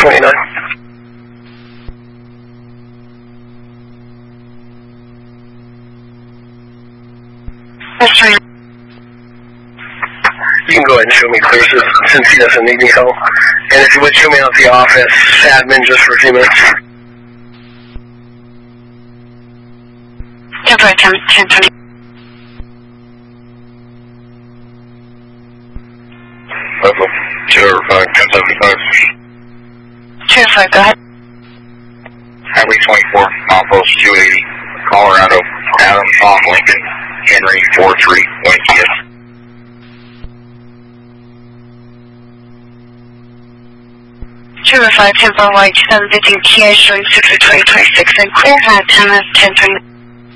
29. That's right. You can go ahead and show me clear since he doesn't need any help. And if you would show me out the office admin just for a few minutes. 1020. Level 205, 1075. 205, go ahead. Highway 24, Milepost 280, Colorado, Adam, Tom, Lincoln, Henry, 43, Winston. 205, tempo white, 715 TA showing 6 2026 and clear, 10 1020.